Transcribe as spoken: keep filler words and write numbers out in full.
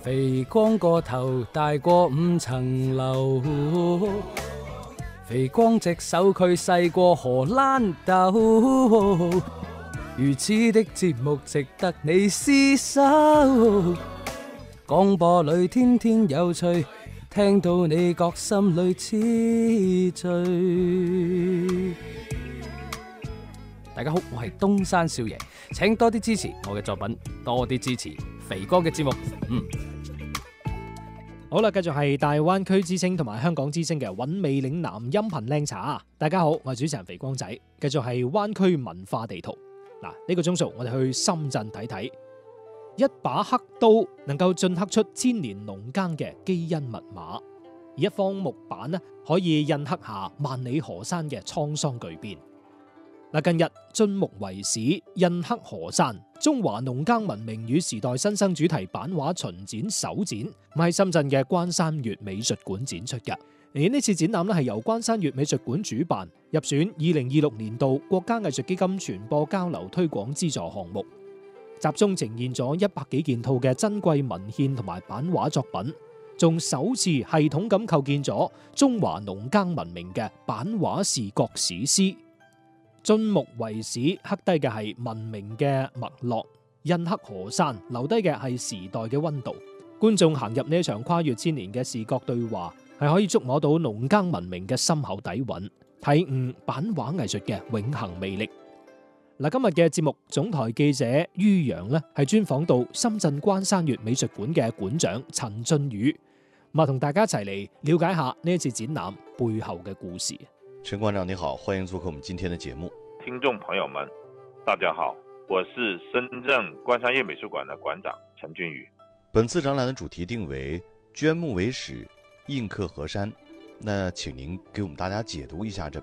肥光個頭大過五層樓，肥光隻手佢細過荷蘭豆，如此的節目值得你廝守。廣播裏天天有趣，聽到你覺心裏痴醉。大家好，我係東山少爺，請多啲支持我嘅作品，多啲支持肥哥嘅節目。嗯， 好啦，繼續係大灣區之聲同埋香港之聲嘅韻味嶺南音頻靚茶。大家好，我係主持人肥光仔，繼續係灣區文化地圖。嗱，呢個鐘數我哋去深圳睇睇，一把刻刀能夠鐫刻出千年農耕嘅基因密碼，而一方木板呢可以印刻下萬里河山嘅滄桑巨變。嗱，近日晉木為史，印刻河山，中華農耕文明與時代新生主題版畫巡展首展，喺深圳嘅關山月美術館展出嘅。而呢次展覽咧係由關山月美術館主辦，入選二零二六年度國家藝術基金傳播交流推廣資助項目，集中呈現咗一百幾件套嘅珍貴文獻同埋版畫作品，仲首次系統咁構建咗中華農耕文明嘅版畫視覺史詩。晉木為史，刻低嘅係文明嘅脈絡，印刻河山，留低嘅係時代嘅溫度。觀眾行入呢一場跨越千年嘅視覺對話，係可以觸摸到農耕文明嘅深厚底蘊，體悟版畫藝術嘅永恆魅力。嗱，今日嘅節目總台記者于洋呢係專訪到深圳關山月美術館嘅館長陳俊宇，咁啊同大家一齊嚟了解下呢一次展覽背後嘅故事。 陳館長你好，歡迎做客我們今天的節目。 聽眾朋友們大家好，我是深圳關山月美術館的館長陳俊宇。 本次展覽的主題定為鐫木為史，印刻河山，那請您給我們大家解讀一下這